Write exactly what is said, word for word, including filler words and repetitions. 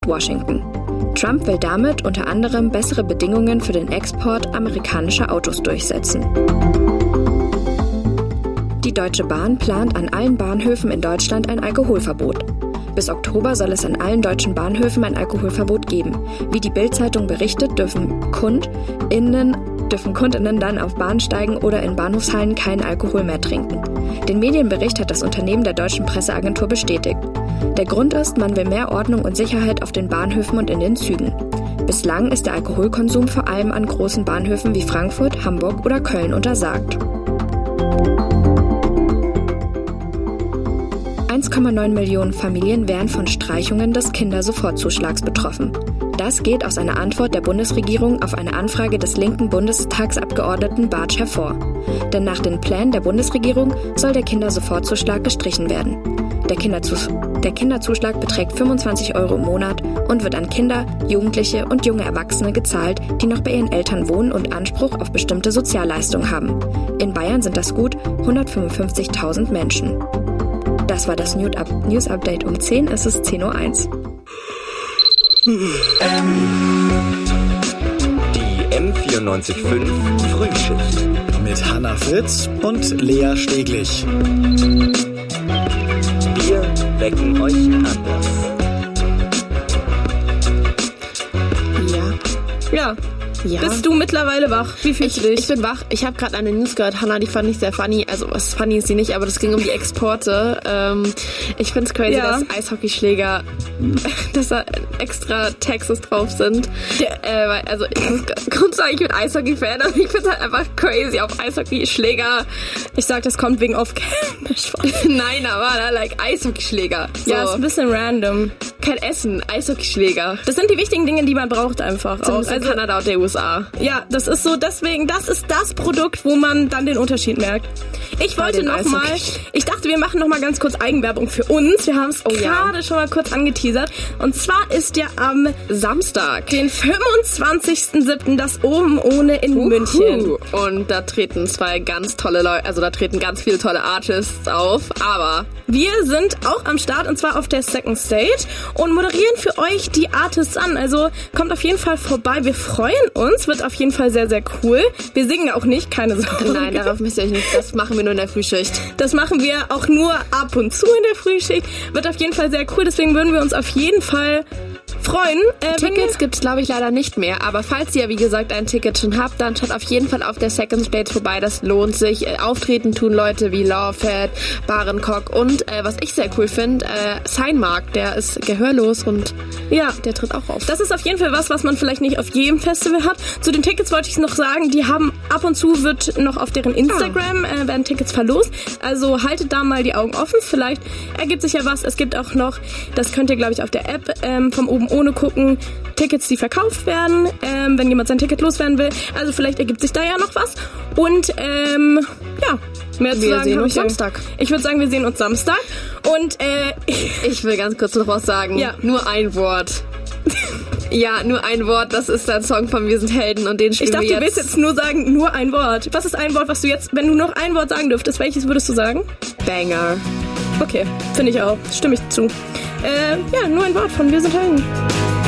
Washington. Trump will damit unter anderem bessere Bedingungen für den Export amerikanischer Autos durchsetzen. Die Deutsche Bahn plant an allen Bahnhöfen in Deutschland ein Alkoholverbot. Bis Oktober soll es an allen deutschen Bahnhöfen ein Alkoholverbot geben. Wie die Bild-Zeitung berichtet, dürfen KundInnen, dürfen KundInnen dann auf Bahnsteigen oder in Bahnhofshallen keinen Alkohol mehr trinken. Den Medienbericht hat das Unternehmen der deutschen Presseagentur bestätigt. Der Grund ist, man will mehr Ordnung und Sicherheit auf den Bahnhöfen und in den Zügen. Bislang ist der Alkoholkonsum vor allem an großen Bahnhöfen wie Frankfurt, Hamburg oder Köln untersagt. eins Komma neun Millionen Familien wären von Streichungen des Kindersofortzuschlags betroffen. Das geht aus einer Antwort der Bundesregierung auf eine Anfrage des linken Bundestagsabgeordneten Bartsch hervor. Denn nach den Plänen der Bundesregierung soll der Kindersofortzuschlag gestrichen werden. Der, Kinderzus- der Kinderzuschlag beträgt fünfundzwanzig Euro im Monat und wird an Kinder, Jugendliche und junge Erwachsene gezahlt, die noch bei ihren Eltern wohnen und Anspruch auf bestimmte Sozialleistungen haben. In Bayern sind das gut hundertfünfundfünfzigtausend Menschen. Das war das News-Update um zehn, es ist zehn Uhr eins. Die M vierundneunzig Komma fünf Frühschicht. Mit Hannah Fritz und Lea Steglich. Wir wecken euch anders. Ja. Ja. Ja. Bist du mittlerweile wach? Wie fühlst du dich? Ich bin wach. Ich habe gerade eine News gehört, Hannah, die fand ich sehr funny. Also was funny ist sie nicht, aber das ging um die Exporte. Ähm, ich find's crazy, ja. dass Eishockeyschläger, dass da extra Taxes drauf sind. Ja. Äh, also ich muss kurz sagen, ich bin Eishockey-Fan, aber ich find's halt einfach crazy auf Eishockeyschläger. Ich sag, das kommt wegen Off-Cam. Nein, aber like Eishockeyschläger. So. Ja, ist ein bisschen random. Kein Essen, Eishockeyschläger. Das sind die wichtigen Dinge, die man braucht einfach. Zumindest auch. Also, in Kanada und der U S A. Ja, das ist so, deswegen, das ist das Produkt, wo man dann den Unterschied merkt. Ich wollte noch mal, ich dachte, wir machen noch mal ganz kurz Eigenwerbung für uns. Wir haben es oh, gerade ja. schon mal kurz angeteasert. Und zwar ist ja am Samstag, den fünfundzwanzigsten siebten das Oben ohne in Uhu. München. Und da treten zwei ganz tolle Leute, also da treten ganz viele tolle Artists auf. Aber wir sind auch am Start und zwar auf der Second Stage und moderieren für euch die Artists an. Also kommt auf jeden Fall vorbei. Wir freuen uns, wird auf jeden Fall sehr, sehr cool. Wir singen auch nicht, keine Sorge. Nein, darauf müsst ihr euch nicht. Das machen wir nur in der Frühschicht. Das machen wir auch nur ab und zu in der Frühschicht. Wird auf jeden Fall sehr cool, deswegen würden wir uns auf jeden Fall freuen. Äh, Tickets gibt es, glaube ich, leider nicht mehr. Aber falls ihr, wie gesagt, ein Ticket schon habt, dann schaut auf jeden Fall auf der Second Stage vorbei. Das lohnt sich. Äh, auftreten tun Leute wie Lawfat, Barencock und, äh, was ich sehr cool finde, äh, Signmark. Der ist gehörlos und ja, der tritt auch auf. Das ist auf jeden Fall was, was man vielleicht nicht auf jedem Festival hat. Zu den Tickets wollte ich noch sagen, die haben ab und zu wird noch auf deren Instagram äh, werden Tickets verlost. Also haltet da mal die Augen offen. Vielleicht ergibt sich ja was. Es gibt auch noch, das könnt ihr, glaube ich, auf der App ähm, vom Oben ohne gucken, Tickets, die verkauft werden, ähm, wenn jemand sein Ticket loswerden will. Also vielleicht ergibt sich da ja noch was. Und ähm, ja, mehr zu wir sagen sehen uns ich Samstag. Ich würde sagen, wir sehen uns Samstag. Und äh, ich will ganz kurz noch was sagen. Ja. Nur ein Wort. Ja, nur ein Wort. Das ist der Song von Wir sind Helden und den spielen ich dachte, wir jetzt. Du willst jetzt nur sagen, nur ein Wort. Was ist ein Wort, was du jetzt, wenn du noch ein Wort sagen dürftest, welches würdest du sagen? Banger. Okay, finde ich auch. Stimme ich zu. Äh, ja, nur ein Wort von Wir sind Helden.